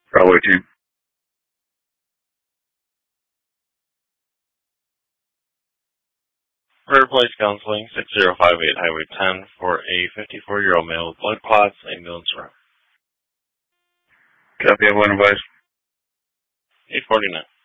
Bravo team. River Place Counseling, 6058 Highway 10 for a 54-year-old male with blood clots, ambulance route. Copy, everyone advised. 849.